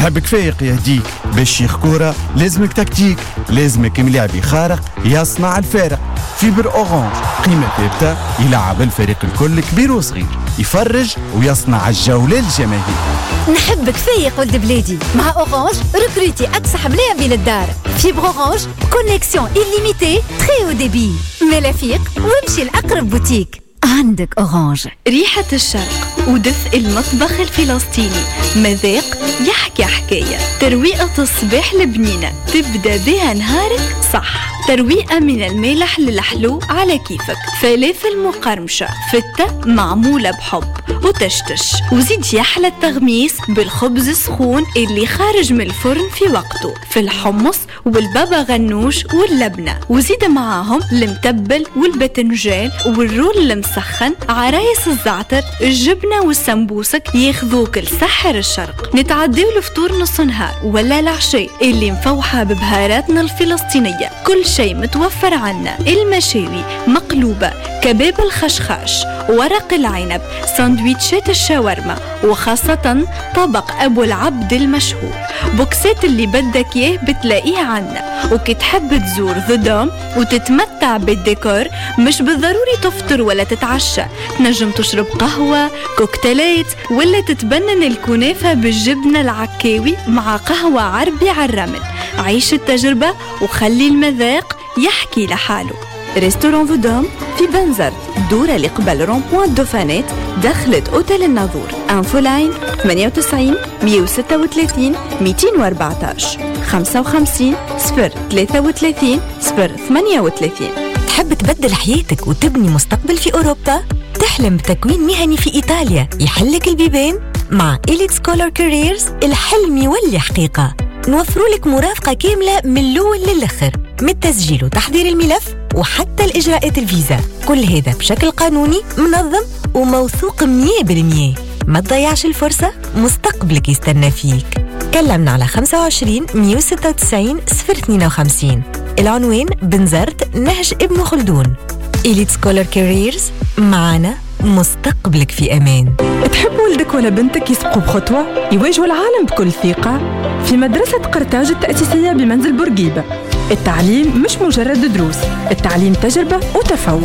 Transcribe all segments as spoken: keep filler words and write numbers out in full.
نحبك فايق يهديك، باش شيخ كورة لازمك تكتيك، لازمك ملاعبي خارق يصنع الفارق. فيبر أورانج قيمة ثابتة، يلعب الفريق الكل كبير وصغير، يفرج ويصنع الجولة للجماهير. نحبك فايق ولد بلادي، مع أورانج ركروتي أكسح ملاعبي للدار. فيبر أورانج كونيكسيون إليميتي تري أو ديبي. ملافيق وامشي لأقرب بوتيك. عندك أورانج. ريحة الشرق ودفء المطبخ الفلسطيني، مذاق يحكي حكاية. ترويقة الصباح البنينة تبدأ بها نهارك صح. ترويقة من المالح للحلو على كيفك. فلافل مقرمشة فتة معمولة بحب وتشتش، وزيد يحلى التغميس بالخبز السخون اللي خارج من الفرن في وقته، في الحمص والبابا غنوش واللبنة، وزيد معاهم المتبل والبتنجان والرول المسخن، عرايس الزعتر، الجبنة والسمبوسك ياخذوك لسحر الشرق. نتعديو الفطور نص نهار ولا العشاء اللي مفوحة ببهاراتنا الفلسطينية. كل شيء متوفر عنا، المشاوي مقلوبة، كباب الخشخاش، ورق العنب، ساندويتشات الشاورما، وخاصة طبق أبو العبد المشهور. بوكسات اللي بدك إياه بتلاقيه عنا. وكي تحب تزور ذا دوم وتتمتع بالديكور، مش بالضروري تفطر ولا تتعشى، تنجم تشرب قهوة، كوكتيلات، ولا تتبنن الكنافة بالجبنة العكاوي مع قهوة عربي على الرمل. عيش التجربة وخلي المذاق يحكي لحاله. ريستوران فودوم في بنزرت، دورة اللي قبل رونبوان الدوفانات، دخلت أوتيل الناظور. انفو لاين ثمانية وتسعين مية وستة وثلاثين مئتين وأربعتاشر خمسة وخمسين صفر ثلاثة وثلاثين صفر ثمانية وثلاثين. تحب تبدل حياتك وتبني مستقبل في أوروبا؟ تحلم بتكوين مهني في إيطاليا يحلك البيبان؟ مع إليت سكولر كاريرز الحلم يولي حقيقة. نوفروا لك مرافقة كاملة من الأول للآخر، من التسجيل وتحضير الملف وحتى الإجراءات الفيزا. كل هذا بشكل قانوني منظم وموثوق مية بالمية. ما تضيعش الفرصة، مستقبلك يستنى فيك. كلمنا على خمسة وعشرين مية وستة وتسعين صفر اثنين وخمسين. العنوان بنزرت نهج ابن خلدون. إليت سكولر كاريرز، معنا مستقبلك في أمان. تحب ولدك ولا بنتك يسبقوا بخطوة يواجهوا العالم بكل ثقة؟ في مدرسة قرطاج التأسيسية بمنزل بورقيبة، التعليم مش مجرد دروس، التعليم تجربة وتفوق.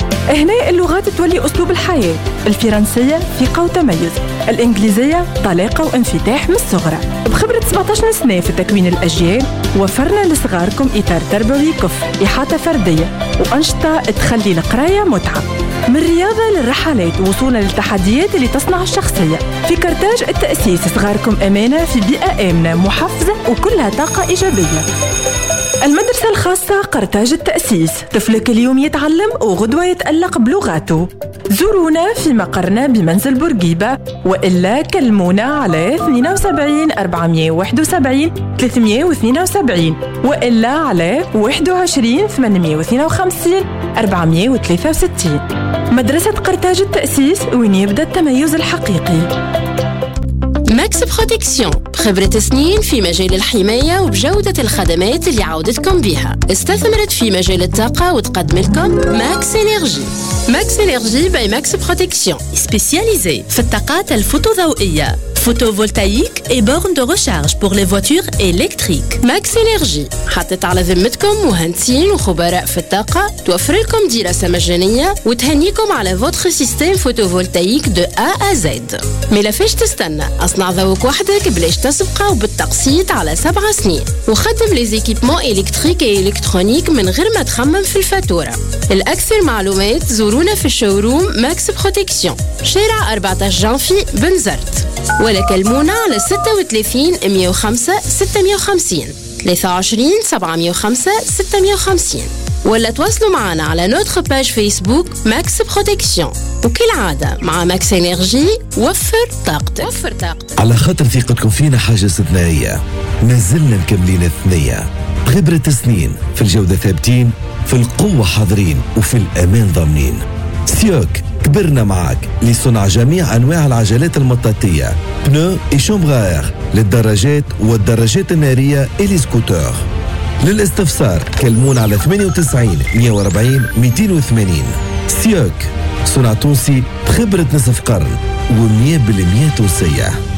هنا اللغات تولي أسلوب الحياة، الفرنسية ثقة وتميز، الإنجليزية طلاقة وانفتاح من الصغرى. بخبرة سبعة عشر سنة في تكوين الأجيال، وفرنا لصغاركم إطار تربوي كفء، إحاطة فردية وأنشطة تخلي القراية متعة. من الرياضة للرحلات وصولا للتحديات اللي تصنع الشخصية. في قرطاج التأسيس صغاركم أمانة في بيئة آمنة محفزة وكلها طاقة إيجابية. المدرسة الخاصة قرطاج التأسيس، طفلك اليوم يتعلم وغدوة يتألق بلغاته. زورونا في مقرنا بمنزل بورقيبة، وإلا كلمونا على اثنين وسبعين أربعمية وواحد وسبعين ثلاثمية واثنين وسبعين، وإلا على واحد وعشرين ثمانمية واثنين وخمسين أربعمية وثلاثة وستين. مدرسة قرطاج التأسيس، وين يبدأ التميز الحقيقي. ماكس بروتكسيون، خبرة سنين في مجال الحماية وبجودة الخدمات اللي عودتكم بيها. استثمرت في مجال الطاقة وتقدم لكم ماكس إنرجي. ماكس إنرجي باي ماكس بروتكسيون، سبيسياليزي في الطاقات الفوتوضوئية، photovoltaïque et bornes de recharge pour les voitures électriques. ماكس إنرجي حطت على ذمتكم مهندسين وخبراء في الطاقة، توفر لكم دراسة مجانية وتهنيكم على فوتر سيستم فوتوفولتايك دو A à Z. ملافاش تستنى، أصنع ذوق وحدك بلاش تسبقه وبالتقسيط على سبع سنين، وخدم لي زيكيبمون إلكتريك اي إلكترونيك من غير ما تخمم في الفاتورة. الأكثر معلومات زورونا في الشوروم ماكس بروتكسيون، شارع أربعة عشر جانفي بنزرت، ولا كلمونا على ستة وثلاثين مية وخمسة ستمية وخمسين ثلاثة وعشرين سبعمية وخمسة ستمية وخمسين، ولا تواصلوا معنا على نوتر باج فيسبوك ماكس بروتكسيون. وكالعادة مع ماكس إنرجي وفر طاقتك. وفر طاقتك. على خاطر ثقتكم فينا حاجة استثنائية، ما زلنا مكملين الثنية بخبرة سنين، في الجودة ثابتين، في القوة حاضرين، وفي الأمان ضامنين. سيوك كبرنا معك لصنع جميع أنواع العجلات المطاطية، بنو إي شومبغار للدراجات والدراجات النارية إلي سكوتر. للاستفسار كلمون على ثمانية وتسعين مية وأربعين مئتين وثمانين. سيوك صنع تونسي بخبرة نصف قرن ومية بالمية تونسية.